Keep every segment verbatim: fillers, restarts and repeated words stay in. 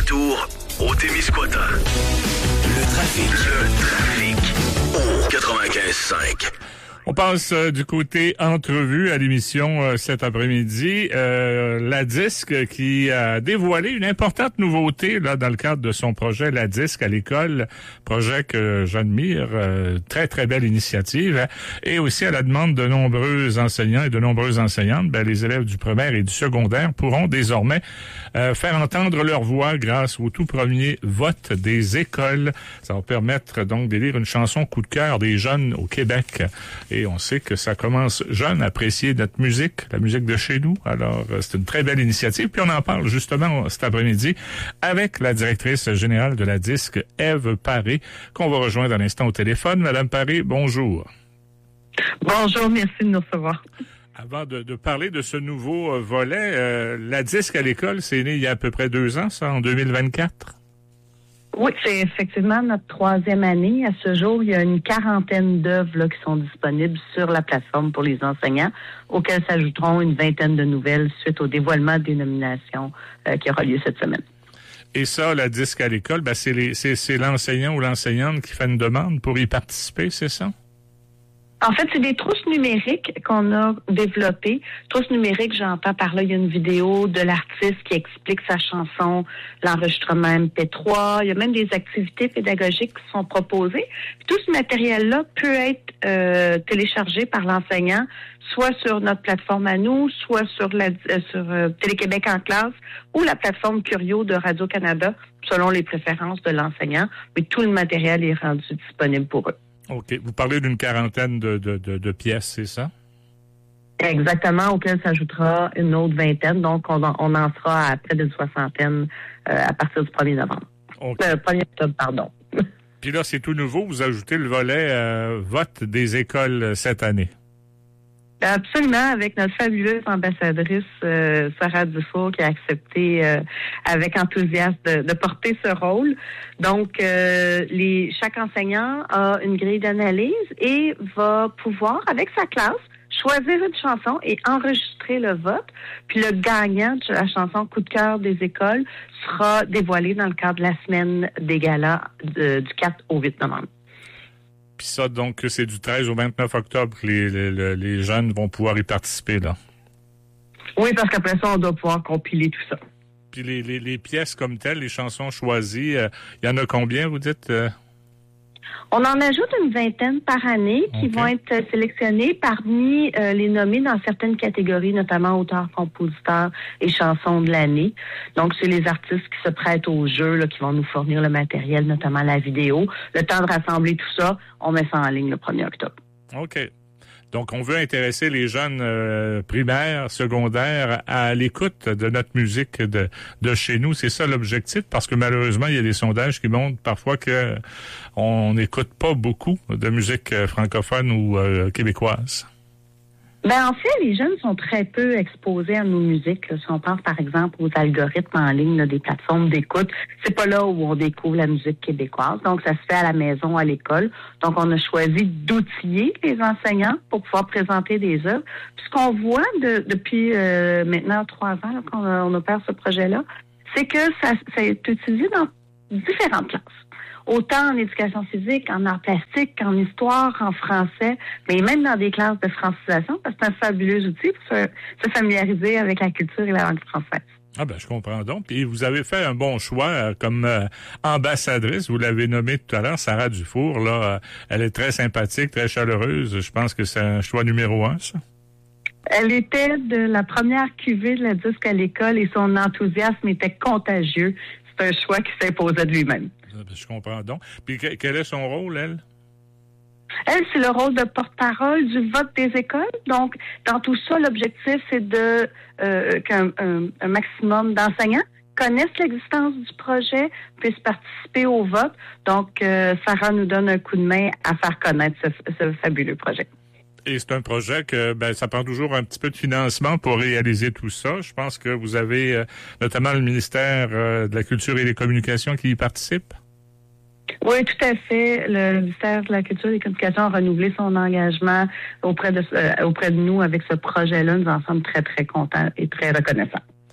retour au Témiscouata. Le trafic. Le trafic. Au quatre-vingt-quinze cinq. On passe euh, du côté entrevue à l'émission euh, cet après-midi. Euh, la Disque qui a dévoilé une importante nouveauté là dans le cadre de son projet La Disque à l'école, projet que j'admire, euh, très très belle initiative. Hein. Et aussi à la demande de nombreux enseignants et de nombreuses enseignantes, ben, les élèves du primaire et du secondaire pourront désormais euh, faire entendre leur voix grâce au tout premier vote des écoles. Ça va permettre donc d'élire une chanson coup de cœur des jeunes au Québec. Et on sait que ça commence jeune à apprécier notre musique, la musique de chez nous. Alors, c'est une très belle initiative. Puis on en parle justement cet après-midi avec la directrice générale de la Disque, Ève Paré, qu'on va rejoindre à l'instant au téléphone. Madame Paré, bonjour. Bonjour, merci de nous recevoir. Avant de, de parler de ce nouveau euh, volet, euh, la Disque à l'école, c'est né il y a à peu près deux ans, ça, en deux mille vingt-quatre? Oui, c'est effectivement notre troisième année. À ce jour, il y a une quarantaine d'œuvres là, qui sont disponibles sur la plateforme pour les enseignants, auxquelles s'ajouteront une vingtaine de nouvelles suite au dévoilement des nominations euh, qui aura lieu cette semaine. Et ça, la Disque à l'école, ben c'est, les, c'est, c'est l'enseignant ou l'enseignante qui fait une demande pour y participer, c'est ça? En fait, c'est des trousses numériques qu'on a développées. Trousses numériques, j'entends par là, il y a une vidéo de l'artiste qui explique sa chanson, l'enregistrement M P trois. Il y a même des activités pédagogiques qui sont proposées. Puis tout ce matériel-là peut être euh, téléchargé par l'enseignant, soit sur notre plateforme à nous, soit sur la euh, sur euh, Télé-Québec en classe ou la plateforme Curio de Radio-Canada, selon les préférences de l'enseignant. Mais tout le matériel est rendu disponible pour eux. OK. Vous parlez d'une quarantaine de, de, de, de pièces, c'est ça? Exactement, auquel s'ajoutera une autre vingtaine. Donc, on en, on en sera à près d'une soixantaine euh, à partir du premier novembre. Okay. Le premier octobre, pardon. Puis là, c'est tout nouveau. Vous ajoutez le volet euh, vote des écoles cette année. Absolument, avec notre fabuleuse ambassadrice euh, Sarah Dufour qui a accepté euh, avec enthousiasme de, de porter ce rôle. Donc, euh, les chaque enseignant a une grille d'analyse et va pouvoir, avec sa classe, choisir une chanson et enregistrer le vote. Puis le gagnant de la chanson Coup de cœur des écoles sera dévoilé dans le cadre de la semaine des galas de, du quatre au huit novembre. Puis ça, donc, c'est du treize au vingt-neuf octobre que les, les, les jeunes vont pouvoir y participer, là. Oui, parce qu'après ça, on doit pouvoir compiler tout ça. Puis les, les, les pièces comme telles, les chansons choisies, il euh, y en a combien, vous dites? Euh... On en ajoute une vingtaine par année qui okay. vont être sélectionnées parmi euh, les nommés dans certaines catégories, notamment auteurs, compositeurs et chansons de l'année. Donc, c'est les artistes qui se prêtent au jeu, là, qui vont nous fournir le matériel, notamment la vidéo. Le temps de rassembler tout ça, on met ça en ligne le premier octobre. OK. Donc, on veut intéresser les jeunes euh, primaires, secondaires à l'écoute de notre musique de, de chez nous. C'est ça l'objectif, parce que malheureusement, il y a des sondages qui montrent parfois que on n'écoute pas beaucoup de musique francophone ou euh, québécoise. Ben en fait, les jeunes sont très peu exposés à nos musiques. Là. Si on pense par exemple aux algorithmes en ligne là, des plateformes d'écoute, c'est pas là où on découvre la musique québécoise. Donc, ça se fait à la maison, à l'école. Donc, on a choisi d'outiller les enseignants pour pouvoir présenter des œuvres. Puis, ce qu'on voit de, depuis euh, maintenant trois ans là, qu'on a, on opère ce projet-là, c'est que ça, ça est utilisé dans différentes classes. Autant en éducation physique, en art plastique, qu'en histoire, en français, mais même dans des classes de francisation, parce que c'est un fabuleux outil pour se, se familiariser avec la culture et la langue française. Ah ben je comprends donc. Puis vous avez fait un bon choix euh, comme euh, ambassadrice, vous l'avez nommée tout à l'heure, Sarah Dufour. Là, euh, elle est très sympathique, très chaleureuse. Je pense que c'est un choix numéro un, ça. Elle était de la première cuvée de la Disque à l'école et son enthousiasme était contagieux. C'est un choix qui s'imposait de lui-même. Je comprends donc. Puis quel est son rôle, elle? Elle, c'est le rôle de porte-parole du vote des écoles. Donc, dans tout ça, l'objectif, c'est de euh, qu'un un, un maximum d'enseignants connaissent l'existence du projet, puissent participer au vote. Donc, euh, Sarah nous donne un coup de main à faire connaître ce, ce fabuleux projet. Et c'est un projet que ben ça prend toujours un petit peu de financement pour réaliser tout ça. Je pense que vous avez euh, notamment le ministère euh, de la Culture et des Communications qui y participe. Oui, tout à fait. Le ministère de la Culture et des Communications a renouvelé son engagement auprès de euh, auprès de nous avec ce projet-là. Nous en sommes très, très contents et très reconnaissants.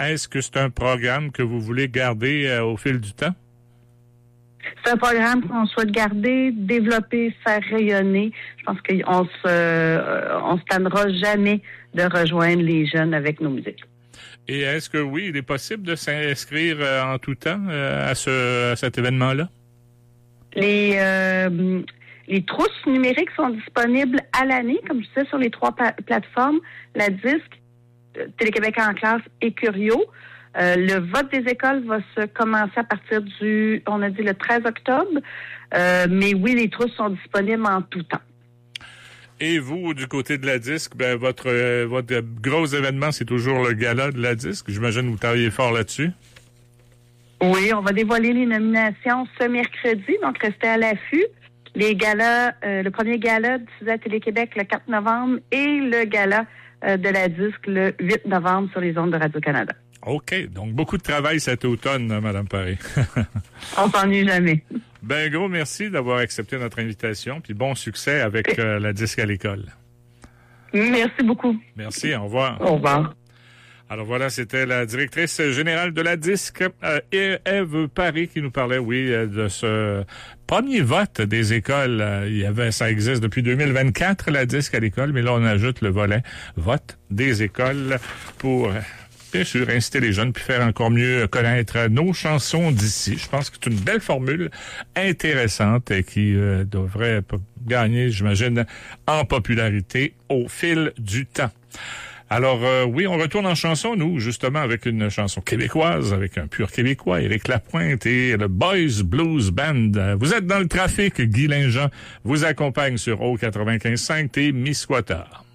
Est-ce que c'est un programme que vous voulez garder euh, au fil du temps? C'est un programme qu'on souhaite garder, développer, faire rayonner. Je pense qu'on se, euh, on se tannera jamais de rejoindre les jeunes avec nos musiques. Et est-ce que oui, il est possible de s'inscrire euh, en tout temps euh, à, ce, à cet événement-là? Les, euh, les trousses numériques sont disponibles à l'année, comme je disais, sur les trois pa- plateformes, la Disque, Télé-Québec en classe et Curio. Euh, le vote des écoles va se commencer à partir du, on a dit le treize octobre, euh, mais oui, les trousses sont disponibles en tout temps. Et vous, du côté de la Disque, ben votre euh, votre gros événement, c'est toujours le gala de la Disque. J'imagine que vous travaillez fort là-dessus. Oui, on va dévoiler les nominations ce mercredi, donc restez à l'affût. Les galas, euh, le premier gala diffusé à Télé-Québec le quatre novembre et le gala euh, de la Disque le huit novembre sur les ondes de Radio-Canada. OK. Donc, beaucoup de travail cet automne, Mme Paré. On s'ennuie jamais. Ben, gros merci d'avoir accepté notre invitation, puis bon succès avec euh, la Disque à l'école. Merci beaucoup. Merci, au revoir. Au revoir. Alors voilà, c'était la directrice générale de la Disque, euh, Ève Paré, qui nous parlait, oui, de ce premier vote des écoles. Euh, il y avait, ça existe depuis deux mille vingt-quatre, la Disque à l'école, mais là, on ajoute le volet vote des écoles pour... Euh, bien sûr, inciter les jeunes puis faire encore mieux connaître nos chansons d'ici. Je pense que c'est une belle formule intéressante et qui euh, devrait gagner, j'imagine, en popularité au fil du temps. Alors, euh, oui, on retourne en chanson, nous, justement, avec une chanson québécoise, avec un pur québécois, Éric Lapointe et le Boys Blues Band. Vous êtes dans le trafic, Guy Linjean vous accompagne sur O quatre-vingt-quinze cinq Témiscouata.